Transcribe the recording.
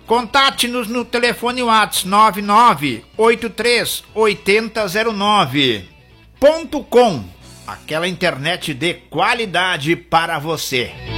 Contate-nos no telefone WhatsApp 99838009.com, aquela internet de qualidade para você.